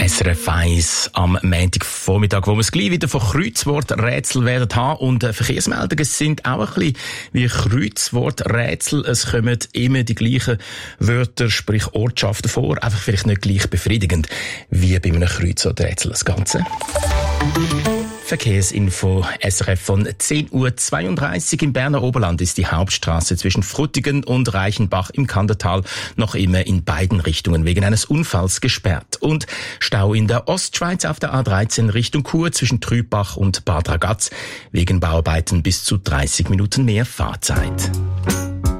SRF 1 am Montagvormittag, wo wir es gleich wieder von Kreuzworträtsel werden haben. Und Verkehrsmeldungen sind auch ein bisschen wie Kreuzworträtsel. Es kommen immer die gleichen Wörter, sprich Ortschaften vor. Einfach vielleicht nicht gleich befriedigend wie bei einem Kreuzworträtsel das Ganze. Verkehrsinfo SRF von 10:32 Uhr. Im Berner Oberland ist die Hauptstraße zwischen Frutigen und Reichenbach im Kandertal noch immer in beiden Richtungen wegen eines Unfalls gesperrt. Und Stau in der Ostschweiz auf der A13 Richtung Chur zwischen Trübach und Bad Ragaz wegen Bauarbeiten bis zu 30 Minuten mehr Fahrzeit.